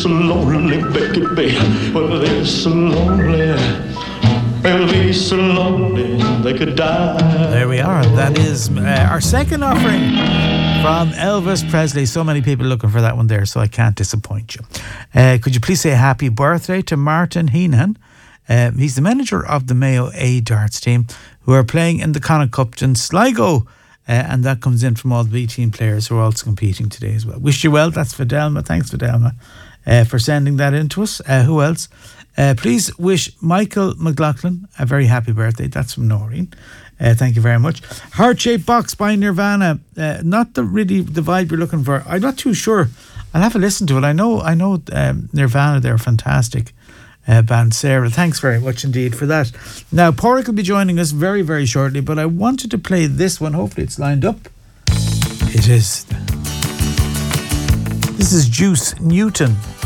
So lonely, Becky, babe. Well, they're so lonely. They'll be so lonely they could die. There we are. That is our second offering from Elvis Presley. So many people looking for that one there, so I can't disappoint you. Could you please say happy birthday to Martin Heenan? He's the manager of the Mayo A darts team, who are playing in the Connacht Cup in Sligo. And that comes in from all the B team players who are also competing today as well. Wish you well. That's Fidelma. Thanks, Fidelma, for sending that in to us. Who else? Please wish Michael McLaughlin a very happy birthday. That's from Noreen. Thank you very much. Heart-Shaped Box by Nirvana. Not the vibe you're looking for. I'm not too sure. I'll have a listen to it. I know Nirvana, they're fantastic band. Sarah, thanks very much indeed for that. Now, Porrick will be joining us very, very shortly, but I wanted to play this one. Hopefully it's lined up. It is. This is Juice Newton.